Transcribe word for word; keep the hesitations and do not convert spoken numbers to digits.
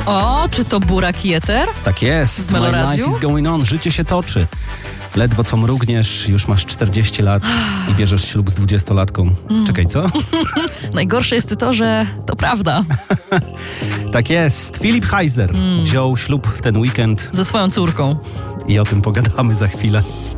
O, czy to Burak Jeter? Tak jest. W My Meloradiu? life is going on. Życie się toczy. Ledwo co mrugniesz, już masz czterdzieści lat i bierzesz ślub z dwudziestolatką. Czekaj, co? Najgorsze jest to, że to prawda. Tak jest. Filip Heisler wziął ślub ten weekend Ze swoją córką. i o tym pogadamy za chwilę.